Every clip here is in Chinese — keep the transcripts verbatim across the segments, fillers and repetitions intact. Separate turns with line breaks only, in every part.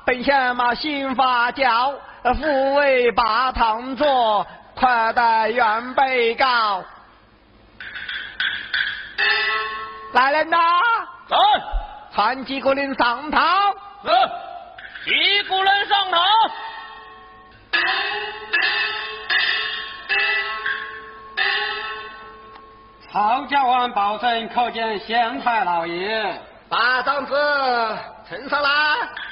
本县嘛新发教，复为八堂座，快待原被告。来人呐！
来，
传几个人上堂。
是，几个人上堂。
曹家官保证叩见县太老爷。
把长子呈上来。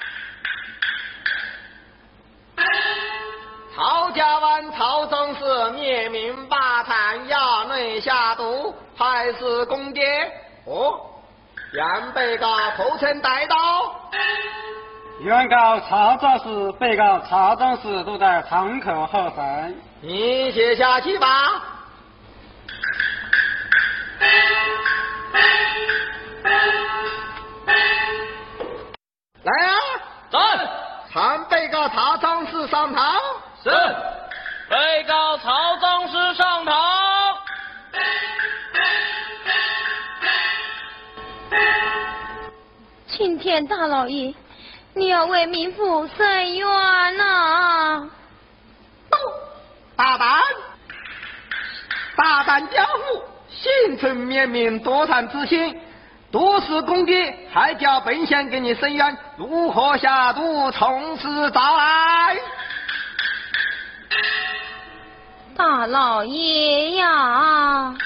曹家湾曹总是灭民霸产，衙内下毒，害死公爹。哦，原被告口称带刀。
原告曹昭士、被告曹忠士都在堂口候审。
你写下去吧。来啊！
在。
传被告曹忠士上堂。
是。被告曹忠士上堂。
青天大老爷，你要为民妇伸冤呐！
大胆！大胆交付，心存灭民多产之心，毒死公爹，还叫本县给你伸冤，如何下毒？从实招来！
大老爷呀！